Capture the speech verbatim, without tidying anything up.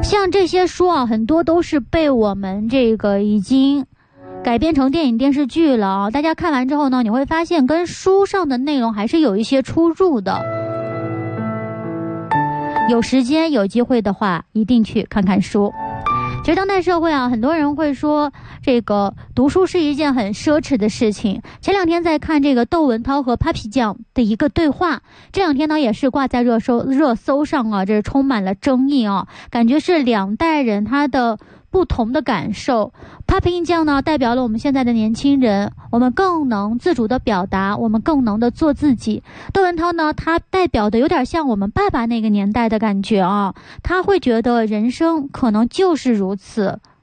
像这些书啊，很多都是被我们这个已经改编成电影电视剧了啊。大家看完之后呢，你会发现跟书上的内容还是有一些出入的。有时间有机会的话，一定去看看书。其实当代社会啊，很多人会说这个读书是一件很奢侈的事情。前两天在看这个窦文涛和 Papi 酱的一个对话，这两天呢也是挂在热搜热搜上啊，这是充满了争议啊，感觉是两代人他的不同的感受。 Papi 酱呢代表了我们现在的年轻人，我们更能自主的表达，我们更能的做自己。窦文涛呢，他代表的有点像我们爸爸那个年代的感觉啊，他会觉得人生可能就是如此，